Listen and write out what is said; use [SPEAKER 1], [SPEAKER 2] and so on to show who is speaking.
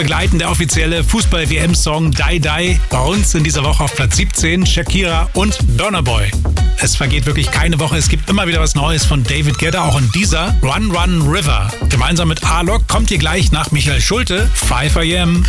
[SPEAKER 1] Begleiten der offizielle Fußball-WM-Song Die Die. Bei uns in dieser Woche auf Platz 17 Shakira und Burna Boy. Es vergeht wirklich keine Woche. Es gibt immer wieder was Neues von David Guetta, auch in dieser Run Run River. Gemeinsam mit Alok kommt ihr gleich nach Michael Schulte, 5 AM.